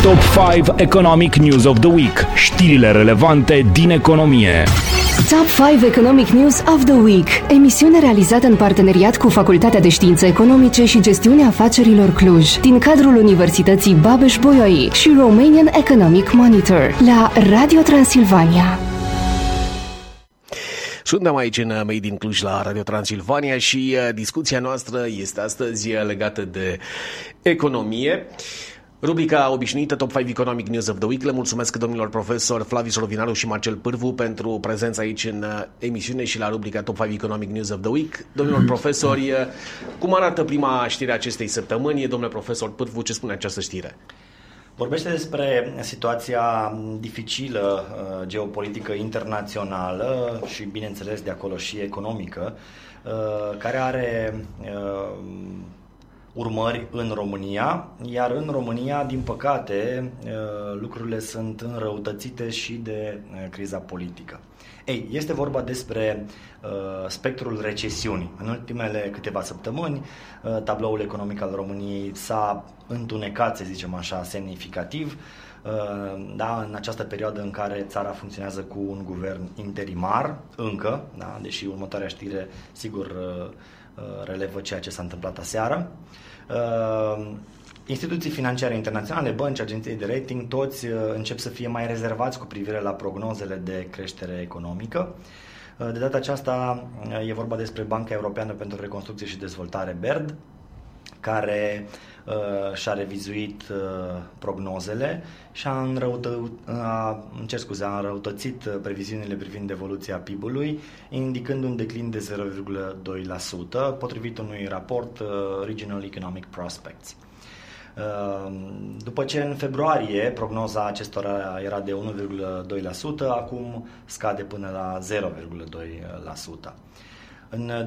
Top 5 Economic News of the Week. Știrile relevante din economie. Top 5 Economic News of the Week. Emisiune realizată în parteneriat cu Facultatea de Științe Economice și Gestiunea Afacerilor Cluj, din cadrul Universității Babeș-Bolyai și Romanian Economic Monitor, la Radio Transilvania. Suntem aici în Made in Cluj la Radio Transilvania și discuția noastră este astăzi legată de economie. Rubrica obișnuită Top 5 Economic News of the Week. Le mulțumesc domnilor profesor Flaviu Solovinaru și Marcel Pârvu pentru prezența aici în emisiune și la rubrica Top 5 Economic News of the Week. Domnilor profesori, cum arată prima știre a acestei săptămâni? Domnule profesor Pârvu, ce spune această știre? Vorbește despre situația dificilă geopolitică internațională și, bineînțeles, de acolo și economică, care are urmări în România, iar în România, din păcate, lucrurile sunt înrăutățite și de criza politică. Ei, este vorba despre spectrul recesiunii. În ultimele câteva săptămâni, tabloul economic al României s-a întunecat, să zicem așa, semnificativ, da, în această perioadă în care țara funcționează cu un guvern interimar, încă, da, deși următoarea știre, sigur, relevă ceea ce s-a întâmplat aseară. Instituții financiare internaționale, bănci, agenții de rating, toți încep să fie mai rezervați cu privire la prognozele de creștere economică. De data aceasta e vorba despre Banca Europeană pentru Reconstrucție și Dezvoltare, BERD, care și-a revizuit prognozele și a înrăutățit previziunile privind evoluția PIB-ului, indicând un declin de 0,2%, potrivit unui raport Regional Economic Prospects. După ce în februarie prognoza acestora era de 1,2%, acum scade până la 0,2%. În